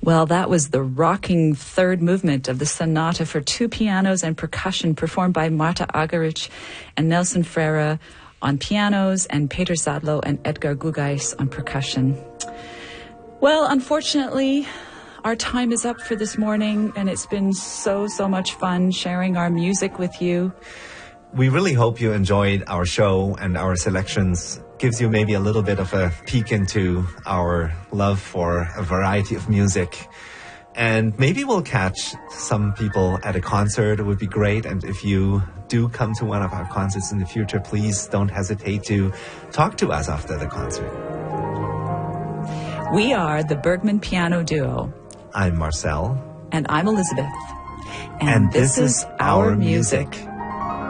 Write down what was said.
Well, that was the rocking third movement of the sonata for two pianos and percussion performed by Marta Argerich and Nelson Freire on pianos and Peter Zadlo and Edgar Gugais on percussion. Well, unfortunately, our time is up for this morning, and it's been so much fun sharing our music with you. We really hope you enjoyed our show, and our selections gives you maybe a little bit of a peek into our love for a variety of music. And maybe we'll catch some people at a concert. It would be great. And if you do come to one of our concerts in the future, please don't hesitate to talk to us after the concert. We are the Bergman Piano Duo. I'm Marcel. And I'm Elizabeth. And this is our music.